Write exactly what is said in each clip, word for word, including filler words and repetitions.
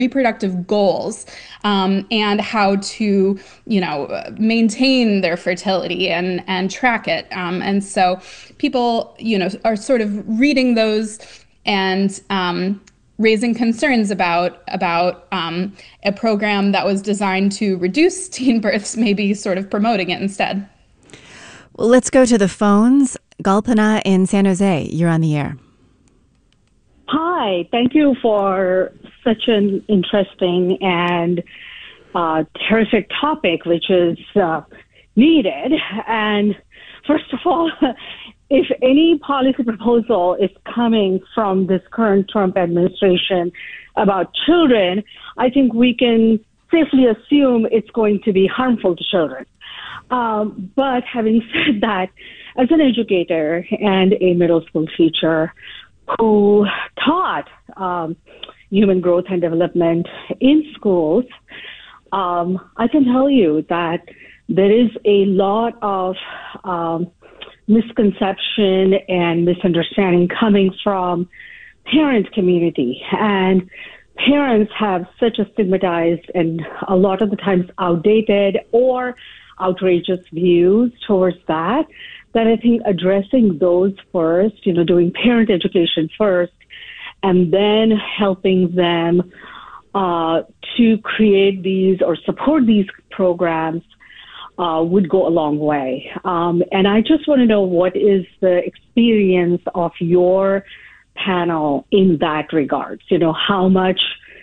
reproductive goals, um, and how to, you know, maintain their fertility and and track it. Um, and so people, you know, are sort of reading those and um, raising concerns about about um, a program that was designed to reduce teen births, maybe sort of promoting it instead. Well, let's go to the phones. Galpana in San Jose, you're on the air. Hi, thank you for such an interesting and uh, terrific topic, which is uh, needed. And first of all, if any policy proposal is coming from this current Trump administration about children, I think we can safely assume it's going to be harmful to children. Um, but having said that, as an educator and a middle school teacher who taught um, human growth and development in schools, um, I can tell you that there is a lot of um, misconception and misunderstanding coming from parent community. And parents have such a stigmatized and a lot of the times outdated or outrageous views towards that, that I think addressing those first, you know, doing parent education first, and then helping them uh, to create these or support these programs uh, would go a long way. Um, and I just want to know, what is the experience of your panel in that regards? You know, how much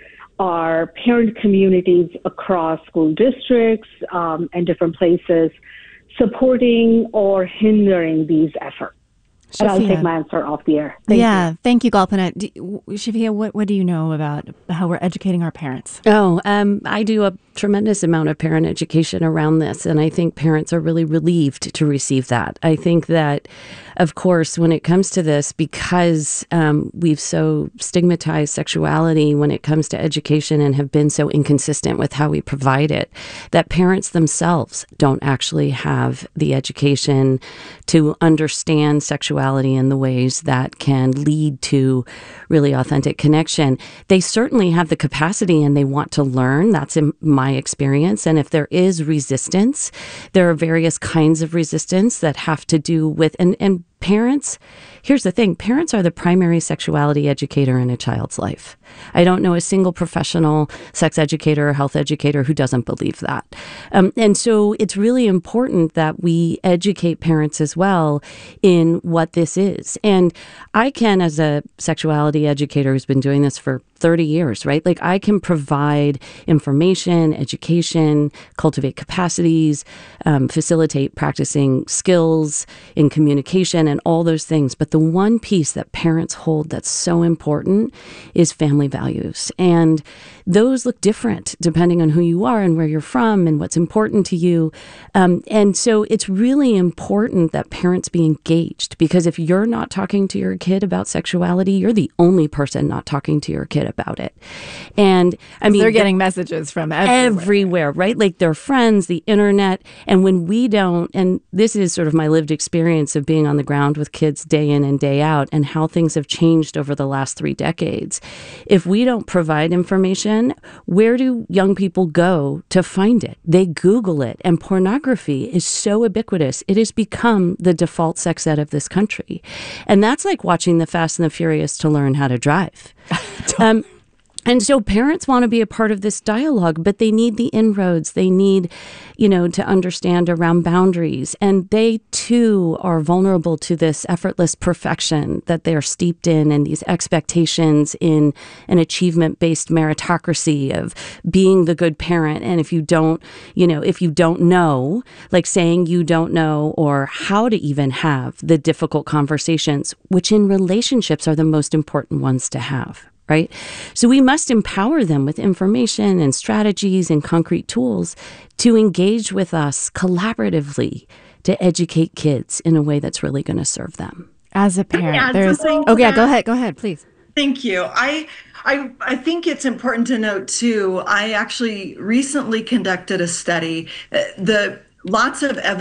are parent communities across school districts um, and different places supporting or hindering these efforts? Shafia. And I'll take my answer off the air. Thank yeah, you. thank you, Galpana. Do, Shafia, what, what do you know about how we're educating our parents? Oh, um, I do a tremendous amount of parent education around this, and I think parents are really relieved to receive that. I think that, of course, when it comes to this, because um, we've so stigmatized sexuality when it comes to education and have been so inconsistent with how we provide it, that parents themselves don't actually have the education to understand sexuality in the ways that can lead to really authentic connection. They certainly have the capacity and they want to learn. That's in my experience. And if there is resistance, there are various kinds of resistance that have to do with, and, and parents, here's the thing, parents are the primary sexuality educator in a child's life. I don't know a single professional sex educator or health educator who doesn't believe that. Um, and so it's really important that we educate parents as well in what this is. And I can, as a sexuality educator who's been doing this for thirty years, right? Like, I can provide information, education, cultivate capacities, um, facilitate practicing skills in communication and all those things. But the one piece that parents hold that's so important is family values. And those look different depending on who you are and where you're from and what's important to you. Um, and so it's really important that parents be engaged, because if you're not talking to your kid about sexuality, you're the only person not talking to your kid about it. And I mean, they're getting messages from everywhere. everywhere, right? Like their friends, the internet. And when we don't, and this is sort of my lived experience of being on the ground with kids day in and day out and how things have changed over the last three decades. If we don't provide information, where do young people go to find it? They Google it. And pornography is so ubiquitous. It has become the default sex ed of this country. And that's like watching The Fast and the Furious to learn how to drive. um, And so parents want to be a part of this dialogue, but they need the inroads. They need, you know, to understand around boundaries. And they, too, are vulnerable to this effortless perfection that they're steeped in, and these expectations in an achievement-based meritocracy of being the good parent. And if you don't, you know, if you don't know, like saying you don't know or how to even have the difficult conversations, which in relationships are the most important ones to have. Right? So we must empower them with information and strategies and concrete tools to engage with us collaboratively to educate kids in a way that's really going to serve them. As a parent, there's... Oh, yeah, that? Go ahead. Go ahead, please. Thank you. I, I, I think it's important to note, too, I actually recently conducted a study. The lots of evidence